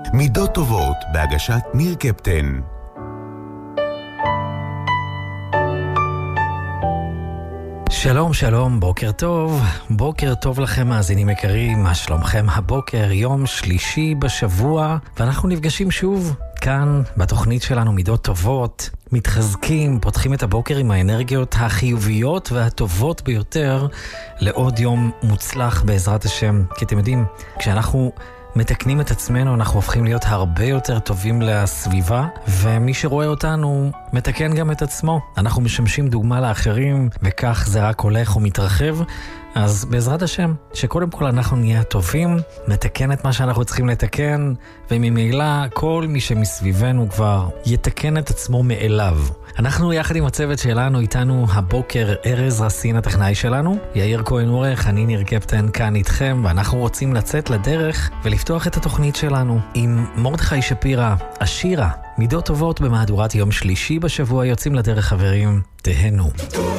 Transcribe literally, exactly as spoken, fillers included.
מידות טובות בהגשת ניר קפטן. שלום שלום, בוקר טוב, בוקר טוב לכם מאזינים יקרים, מה שלומכם הבוקר, יום שלישי בשבוע, ואנחנו נפגשים שוב כאן בתוכנית שלנו מידות טובות, מתחזקים, פותחים את הבוקר עם האנרגיות החיוביות והטובות ביותר לעוד יום מוצלח בעזרת השם, כי אתם יודעים, כשאנחנו מתקנים את עצמנו, אנחנו הופכים להיות הרבה יותר טובים לסביבה, ומי שרואה אותנו מתקן גם את עצמו. אנחנו משמשים דוגמה לאחרים, וכך זה רק הולך ומתרחב. אז בעזרת השם, שקודם כל אנחנו נהיה טובים, נתקן את מה שאנחנו צריכים לתקן, וממילא כל מי שמסביבנו כבר יתקן את עצמו מאליו. אנחנו יחד עם הצוות שלנו, איתנו הבוקר ארז רסין הטכנאי שלנו, יאיר כהן עורך, אני ניר קפטן כאן איתכם, ואנחנו רוצים לצאת לדרך ולפתוח את התוכנית שלנו עם מרדכי שפירא, השירה, מידות טובות במהדורת יום שלישי בשבוע, יוצאים לדרך חברים, תהנו.